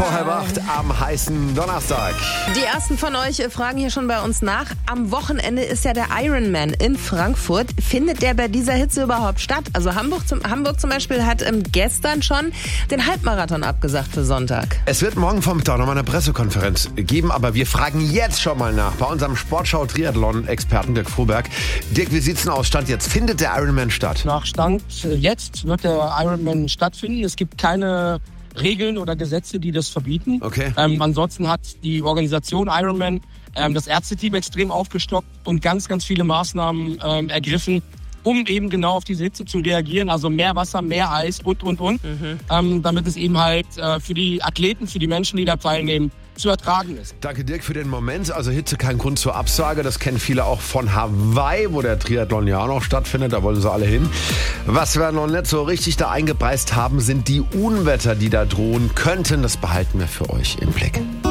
vor 7:30 am heißen Donnerstag. Die ersten von euch fragen hier schon bei uns nach. Am Wochenende ist ja der Ironman in Frankfurt. Findet der bei dieser Hitze überhaupt statt? Also Hamburg zum Beispiel hat gestern schon den Halbmarathon abgesagt für Sonntag. Es wird morgen Vormittag nochmal eine Pressekonferenz geben, aber wir fragen jetzt schon mal nach bei unserem Sportschau-Triathlon-Experten Dirk Froberg. Dirk, wie sieht's denn aus? Stand jetzt, findet der Ironman statt? Nach Stand jetzt wird der Ironman stattfinden. Es gibt keine Regeln oder Gesetze, die das verbieten. Okay. Ansonsten hat die Organisation Ironman das Ärzteteam extrem aufgestockt und ganz, ganz viele Maßnahmen ergriffen, um eben genau auf diese Hitze zu reagieren. Also mehr Wasser, mehr Eis und. Damit es eben halt für die Athleten, für die Menschen, die da teilnehmen, zu ertragen ist. Danke Dirk für den Moment. Also Hitze kein Grund zur Absage. Das kennen viele auch von Hawaii, wo der Triathlon ja auch noch stattfindet. Da wollen sie alle hin. Was wir noch nicht so richtig da eingepreist haben, sind die Unwetter, die da drohen könnten. Das behalten wir für euch im Blick.